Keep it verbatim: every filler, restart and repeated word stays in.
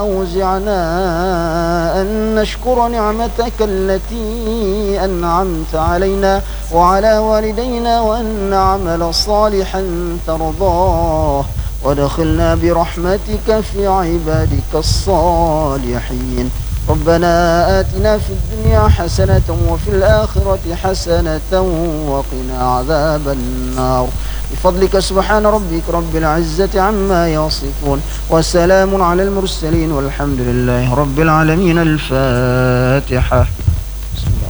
أوزعنا أن نشكر نعمتك التي أنعمت علينا وعلى والدينا وأن نعمل صالحا ترضاه وادخلنا برحمتك في عبادك الصالحين. ربنا آتنا في الدنيا حسنة وفي الآخرة حسنة وقنا عذاب النار. بفضلك سبحان ربك رب العزة عما يصفون وسلام على المرسلين والحمد لله رب العالمين. الفاتحة.